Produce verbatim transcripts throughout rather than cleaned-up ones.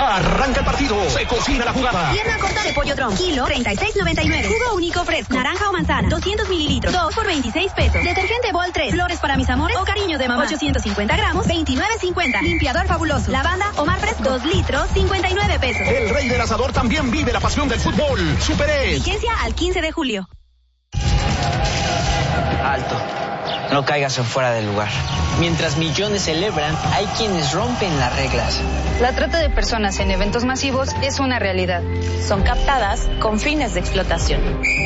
Arranca el partido. Se cocina la jugada. Pierna corta de pollo drum. Kilo treinta y seis noventa y nueve. Jugo único fresco. Naranja o manzana. doscientos mililitros. dos por veintiséis pesos. Detergente Bol tres. Flores para mis amores o cariño de mamá. ochocientos cincuenta gramos. veintinueve cincuenta. Limpiador fabuloso. Lavanda Omar Fresh. dos litros. cincuenta y nueve pesos. El rey del asador también vive la pasión del fútbol. Super S. Vigencia al quince de julio. Alto. No caigas en fuera del lugar. Mientras millones celebran, hay quienes rompen las reglas. La trata de personas en eventos masivos es una realidad. Son captadas con fines de explotación.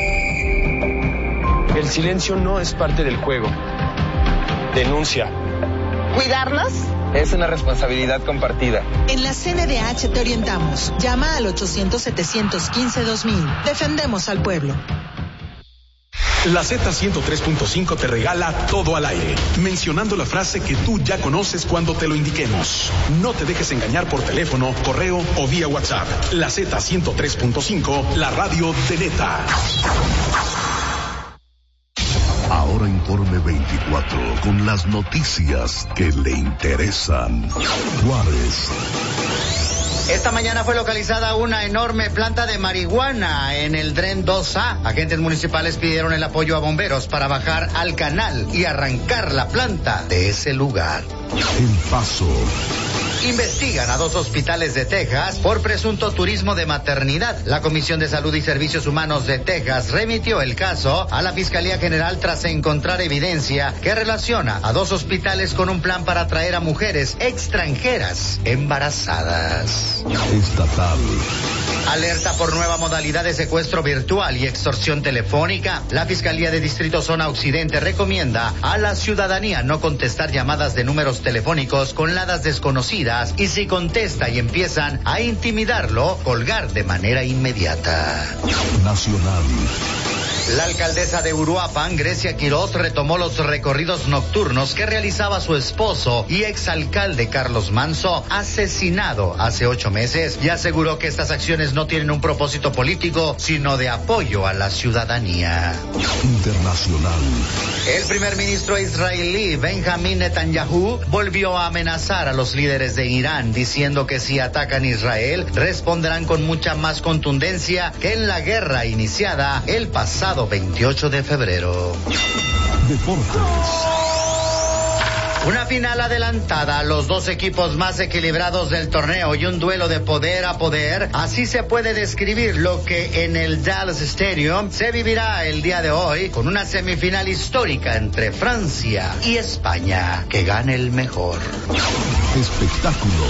El silencio no es parte del juego. Denuncia. ¿Cuidarnos? Es una responsabilidad compartida. En la C N D H te orientamos. Llama al ochocientos, setecientos quince, dos mil. Defendemos al pueblo. La Z ciento tres punto cinco te regala todo al aire, mencionando la frase que tú ya conoces cuando te lo indiquemos. No te dejes engañar por teléfono, correo o vía WhatsApp. La Z ciento tres punto cinco, la radio de neta. Ahora Informe veinticuatro, con las noticias que le interesan. Juárez. Esta mañana fue localizada una enorme planta de marihuana en el Dren dos A. Agentes municipales pidieron el apoyo a bomberos para bajar al canal y arrancar la planta de ese lugar. El Paso. Investigan a dos hospitales de Texas por presunto turismo de maternidad. La Comisión de Salud y Servicios Humanos de Texas remitió el caso a la Fiscalía General tras encontrar evidencia que relaciona a dos hospitales con un plan para atraer a mujeres extranjeras embarazadas. Estatal. Alerta por nueva modalidad de secuestro virtual y extorsión telefónica. La Fiscalía de Distrito Zona Occidente recomienda a la ciudadanía no contestar llamadas de números telefónicos con ladas desconocidas y si contesta y empiezan a intimidarlo, colgar de manera inmediata. Nacional. La alcaldesa de Uruapan, Grecia Quiroz, retomó los recorridos nocturnos que realizaba su esposo y exalcalde Carlos Manso, asesinado hace ocho meses, y aseguró que estas acciones no tienen un propósito político, sino de apoyo a la ciudadanía. Internacional. El primer ministro israelí, Benjamín Netanyahu, volvió a amenazar a los líderes de Irán, diciendo que si atacan Israel, responderán con mucha más contundencia que en la guerra iniciada el pasado veintiocho de febrero. Deportes. Una final adelantada, los dos equipos más equilibrados del torneo y un duelo de poder a poder. Así se puede describir lo que en el Dallas Stadium se vivirá el día de hoy con una semifinal histórica entre Francia y España. Que gane el mejor. Espectáculo.